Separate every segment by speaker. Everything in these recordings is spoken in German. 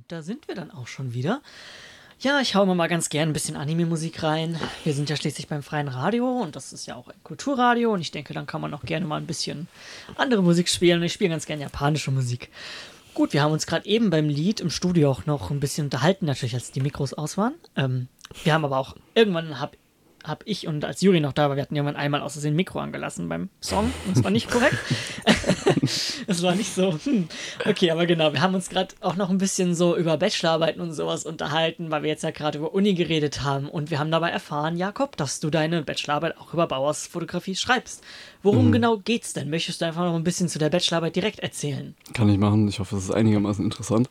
Speaker 1: Da sind wir dann auch schon wieder. Ja, ich hau immer mal ganz gern ein bisschen Anime-Musik rein. Wir sind ja schließlich beim freien Radio und das ist ja auch ein Kulturradio und ich denke, dann kann man auch gerne mal ein bisschen andere Musik spielen. Ich spiele ganz gern japanische Musik. Gut, wir haben uns gerade eben beim Lied im Studio auch noch ein bisschen unterhalten, natürlich als die Mikros aus waren. Wir haben aber auch irgendwann hab ich und als Juri noch da war, wir hatten irgendwann einmal aus Versehen ein Mikro angelassen beim Song und es war nicht korrekt. Es war nicht so, Okay, aber genau, wir haben uns gerade auch noch ein bisschen so über Bachelorarbeiten und sowas unterhalten, weil wir jetzt ja gerade über Uni geredet haben und wir haben dabei erfahren, Jakob, dass du deine Bachelorarbeit auch über Bauhausfotografie schreibst. Worum genau geht's denn? Möchtest du einfach noch ein bisschen zu der Bachelorarbeit direkt erzählen?
Speaker 2: Kann ich machen. Ich hoffe, es ist einigermaßen interessant.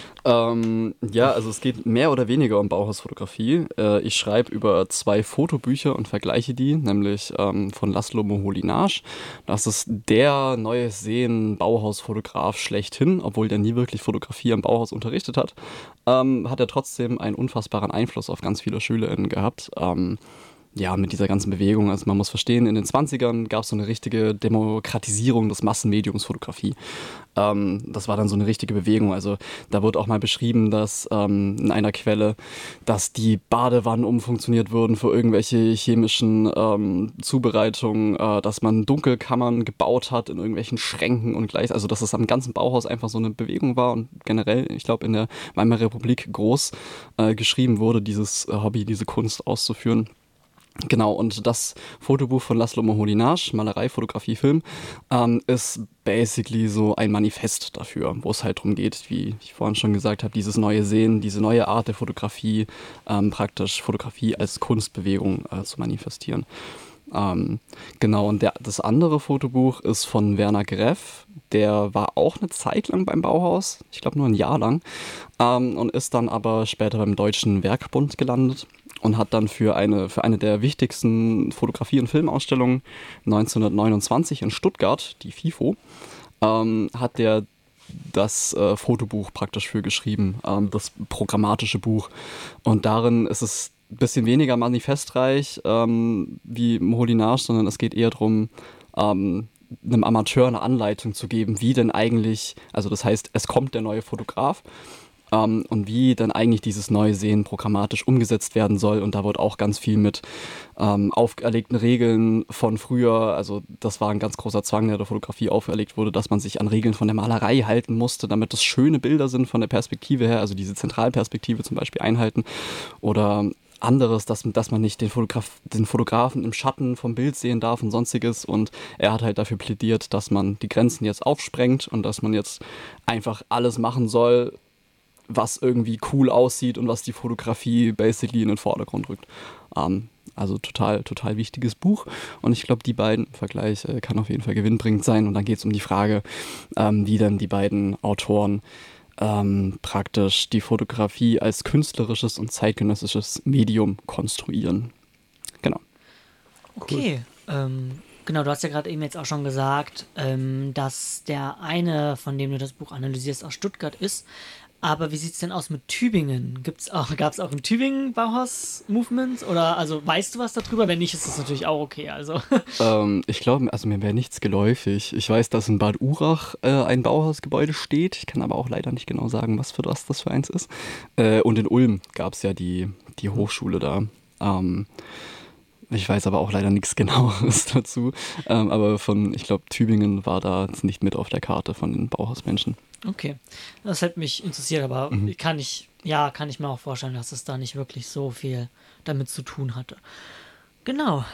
Speaker 2: Ja, also es geht mehr oder weniger um Bauhausfotografie. Ich schreibe über 2 Fotobücher und vergleiche die, nämlich von Laszlo Moholy-Nagy. Das ist der neue Bauhausfotograf schlechthin, obwohl der nie wirklich Fotografie am Bauhaus unterrichtet hat. Hat er trotzdem einen unfassbaren Einfluss auf ganz viele SchülerInnen gehabt. Ja, mit dieser ganzen Bewegung, also man muss verstehen, in den 20ern gab es so eine richtige Demokratisierung des Massenmediums Fotografie. Das war dann so eine richtige Bewegung, also da wird auch mal beschrieben, dass in einer Quelle, dass die Badewannen umfunktioniert wurden für irgendwelche chemischen Zubereitungen, dass man Dunkelkammern gebaut hat in irgendwelchen Schränken und gleich, also dass es am ganzen Bauhaus einfach so eine Bewegung war und generell, ich glaube, in der Weimarer Republik groß geschrieben wurde, dieses Hobby, diese Kunst auszuführen. Genau, und das Fotobuch von Laszlo Moholy-Nagy, Malerei, Fotografie, Film, ist basically so ein Manifest dafür, wo es halt darum geht, wie ich vorhin schon gesagt habe, dieses neue Sehen, diese neue Art der Fotografie, praktisch Fotografie als Kunstbewegung zu manifestieren. Genau, und das andere Fotobuch ist von Werner Greff, der war auch eine Zeit lang beim Bauhaus, ich glaube nur ein Jahr lang, und ist dann aber später beim Deutschen Werkbund gelandet und hat dann für eine der wichtigsten Fotografie- und Filmausstellungen 1929 in Stuttgart, die FIFO, hat der das Fotobuch praktisch für geschrieben, das programmatische Buch. Und darin ist es ein bisschen weniger manifestreich wie Moholy-Nagy, sondern es geht eher darum, einem Amateur eine Anleitung zu geben, wie denn eigentlich, also das heißt, es kommt der neue Fotograf, und wie dann eigentlich dieses neue Sehen programmatisch umgesetzt werden soll. Und da wird auch ganz viel mit auferlegten Regeln von früher, also das war ein ganz großer Zwang, der Fotografie auferlegt wurde, dass man sich an Regeln von der Malerei halten musste, damit es schöne Bilder sind von der Perspektive her, also diese Zentralperspektive zum Beispiel einhalten oder anderes, dass man nicht den Fotografen im Schatten vom Bild sehen darf und sonstiges, und er hat halt dafür plädiert, dass man die Grenzen jetzt aufsprengt und dass man jetzt einfach alles machen soll, was irgendwie cool aussieht und was die Fotografie basically in den Vordergrund rückt. Also total wichtiges Buch, und ich glaube, die beiden im Vergleich kann auf jeden Fall gewinnbringend sein, und dann geht es um die Frage, wie dann die beiden Autoren praktisch die Fotografie als künstlerisches und zeitgenössisches Medium konstruieren. Genau.
Speaker 1: Okay, genau, du hast ja gerade eben jetzt auch schon gesagt, dass der eine, von dem du das Buch analysierst, aus Stuttgart ist. Aber wie sieht's denn aus mit Tübingen? Gab's auch in Tübingen Bauhaus-Movements? Oder, also, weißt du was darüber? Wenn nicht, ist das natürlich auch okay, also.
Speaker 2: Ich glaube, also mir wäre nichts geläufig. Ich weiß, dass in Bad Urach ein Bauhausgebäude steht. Ich kann aber auch leider nicht genau sagen, was das für eins ist. Und in Ulm gab es ja die Hochschule da. Ich weiß aber auch leider nichts Genaueres dazu. Aber ich glaube, Tübingen war da nicht mit auf der Karte von den Bauhausmenschen.
Speaker 1: Okay, das hätte mich interessiert, aber kann ich mir auch vorstellen, dass es da nicht wirklich so viel damit zu tun hatte. Genau,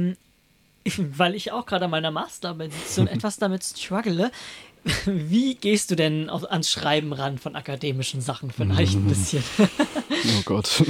Speaker 1: weil ich auch gerade an meiner Masterarbeit sitze und etwas damit struggle. Wie gehst du denn ans Schreiben ran von akademischen Sachen vielleicht ein bisschen?
Speaker 2: Oh Gott.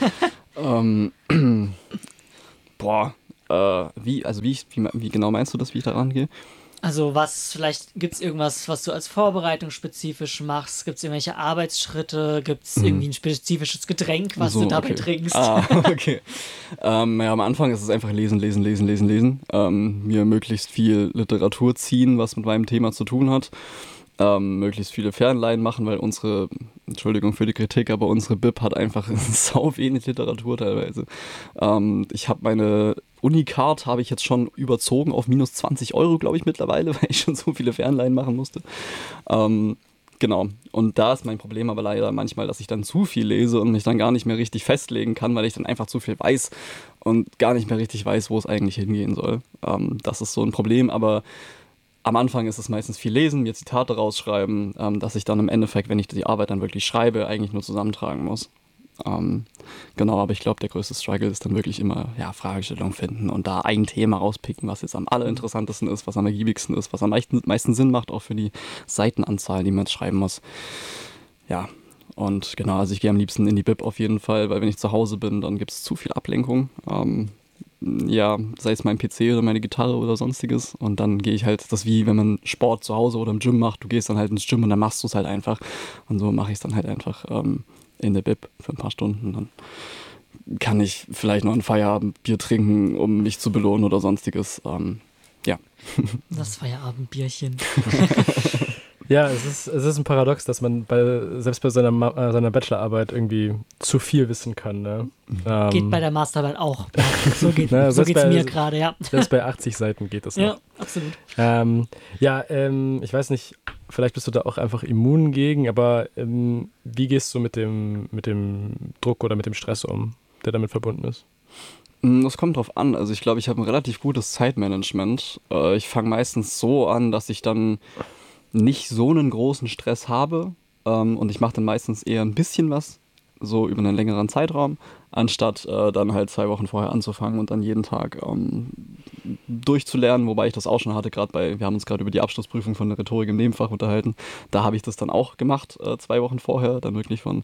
Speaker 2: Boah, wie genau meinst du das, wie ich da rangehe?
Speaker 1: Also vielleicht gibt es irgendwas, was du als Vorbereitung spezifisch machst? Gibt es irgendwelche Arbeitsschritte? Gibt es irgendwie ein spezifisches Getränk, was du dabei trinkst?
Speaker 2: Okay. Ja, am Anfang ist es einfach lesen. Mir möglichst viel Literatur ziehen, was mit meinem Thema zu tun hat. Möglichst viele Fernleihen machen, weil Entschuldigung für die Kritik, aber unsere Bib hat einfach sau wenig Literatur teilweise. Ich habe meine Unicard habe ich jetzt schon überzogen auf minus 20 Euro, glaube ich, mittlerweile, weil ich schon so viele Fernleihen machen musste. Genau. Und da ist mein Problem aber leider manchmal, dass ich dann zu viel lese und mich dann gar nicht mehr richtig festlegen kann, weil ich dann einfach zu viel weiß und gar nicht mehr richtig weiß, wo es eigentlich hingehen soll. Das ist so ein Problem, aber am Anfang ist es meistens viel lesen, mir Zitate rausschreiben, dass ich dann im Endeffekt, wenn ich die Arbeit dann wirklich schreibe, eigentlich nur zusammentragen muss. Genau, aber ich glaube, der größte Struggle ist dann wirklich immer Fragestellung finden und da ein Thema rauspicken, was jetzt am allerinteressantesten ist, was am ergiebigsten ist, was am meisten Sinn macht, auch für die Seitenanzahl, die man jetzt schreiben muss. Ja, und genau, also ich gehe am liebsten in die Bib auf jeden Fall, weil wenn ich zu Hause bin, dann gibt es zu viel Ablenkung. Sei es mein PC oder meine Gitarre oder sonstiges. Und dann gehe ich halt, das ist wie wenn man Sport zu Hause oder im Gym macht, du gehst dann halt ins Gym und dann machst du es halt einfach. Und so mache ich es dann halt einfach in der Bib für ein paar Stunden. Dann kann ich vielleicht noch ein Feierabendbier trinken, um mich zu belohnen oder sonstiges.
Speaker 1: Das Feierabendbierchen.
Speaker 3: Ja, es ist ein Paradox, dass man selbst bei seiner Bachelorarbeit irgendwie zu viel wissen kann. Ne?
Speaker 1: Geht bei der Masterarbeit auch. So geht's mir gerade, ja.
Speaker 3: Selbst bei 80 Seiten geht das noch.
Speaker 1: Ja, absolut.
Speaker 3: Ich weiß nicht, vielleicht bist du da auch einfach immun gegen, aber wie gehst du mit dem Druck oder mit dem Stress um, der damit verbunden ist?
Speaker 2: Das kommt drauf an. Also ich glaube, ich habe ein relativ gutes Zeitmanagement. Ich fange meistens so an, dass ich dann nicht so einen großen Stress habe und ich mache dann meistens eher ein bisschen was, so über einen längeren Zeitraum, anstatt dann halt 2 Wochen vorher anzufangen und dann jeden Tag durchzulernen, wobei ich das auch schon hatte, wir haben uns gerade über die Abschlussprüfung von der Rhetorik im Nebenfach unterhalten, da habe ich das dann auch gemacht, 2 Wochen vorher, dann wirklich von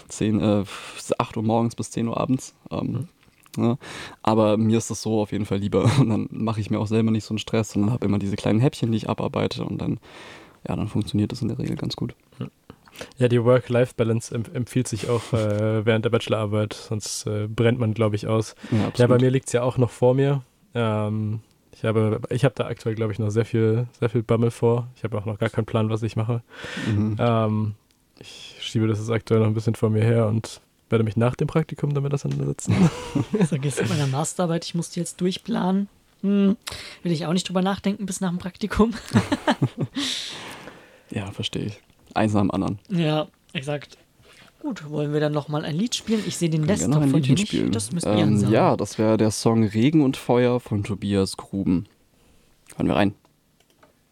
Speaker 2: 8 Uhr morgens bis 10 Uhr abends. Ja, aber mir ist das so auf jeden Fall lieber und dann mache ich mir auch selber nicht so einen Stress, sondern habe immer diese kleinen Häppchen, die ich abarbeite und dann funktioniert das in der Regel ganz gut.
Speaker 3: Ja, die Work-Life-Balance empfiehlt sich auch während der Bachelorarbeit, sonst brennt man, glaube ich, aus. Ja, bei mir liegt es ja auch noch vor mir. Ich habe da aktuell, glaube ich, noch sehr viel Bammel vor. Ich habe auch noch gar keinen Plan, was ich mache. Ich schiebe das jetzt aktuell noch ein bisschen vor mir her und werde mich nach dem Praktikum damit auseinandersetzen.
Speaker 1: So gehst du bei der Masterarbeit, ich muss die jetzt durchplanen. Will ich auch nicht drüber nachdenken bis nach dem Praktikum.
Speaker 2: Ja, verstehe ich. Eins nach dem anderen.
Speaker 1: Ja, exakt. Gut, wollen wir dann nochmal ein Lied spielen? Ich sehe den Rest davon nicht.
Speaker 2: Spielen.
Speaker 1: Das müsst ihr sagen.
Speaker 2: Ja, das wäre der Song Regen und Feuer von Tobias Gruben. Hören wir rein.